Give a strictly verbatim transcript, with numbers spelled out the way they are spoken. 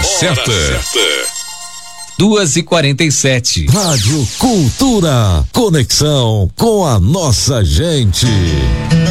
Hora certa. Duas e quarenta e sete. Rádio Cultura. Conexão com a nossa gente.